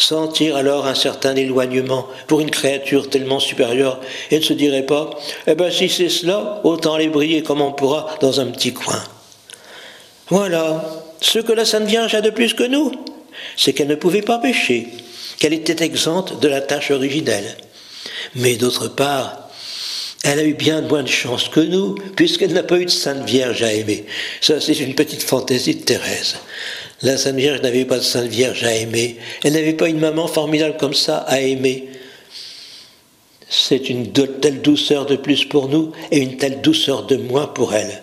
sentir alors un certain éloignement pour une créature tellement supérieure et ne se dirait pas « Eh bien, si c'est cela, autant les briller comme on pourra dans un petit coin. » Voilà, ce que la Sainte Vierge a de plus que nous, c'est qu'elle ne pouvait pas pécher, qu'elle était exempte de la tâche originelle. Mais d'autre part, elle a eu bien moins de chance que nous, puisqu'elle n'a pas eu de Sainte Vierge à aimer. Ça, c'est une petite fantaisie de Thérèse. La Sainte Vierge n'avait pas de Sainte Vierge à aimer. Elle n'avait pas une maman formidable comme ça à aimer. C'est une telle douceur de plus pour nous et une telle douceur de moins pour elle.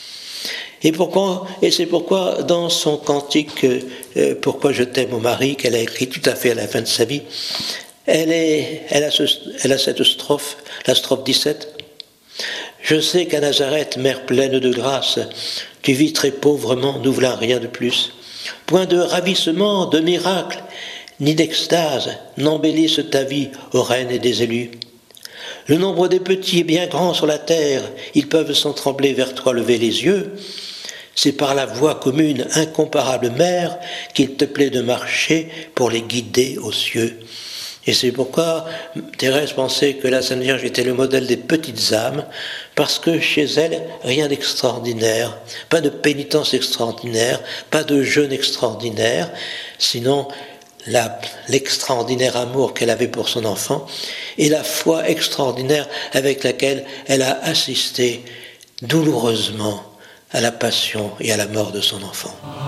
Et c'est pourquoi dans son cantique « Pourquoi je t'aime, mon mari » qu'elle a écrit tout à fait à la fin de sa vie, elle a cette strophe, la strophe 17. « Je sais qu'à Nazareth, mère pleine de grâce, tu vis très pauvrement, nous v'là rien de plus. Point de ravissement, de miracle, ni d'extase n'embellissent ta vie, ô reine et des élus. Le nombre des petits est bien grand sur la terre, ils peuvent sans trembler vers toi lever les yeux. C'est par la voie commune, incomparable mère, qu'il te plaît de marcher pour les guider aux cieux. » Et c'est pourquoi Thérèse pensait que la Sainte Vierge était le modèle des petites âmes, parce que chez elle, rien d'extraordinaire, pas de pénitence extraordinaire, pas de jeûne extraordinaire, sinon l'extraordinaire amour qu'elle avait pour son enfant et la foi extraordinaire avec laquelle elle a assisté douloureusement à la passion et à la mort de son enfant.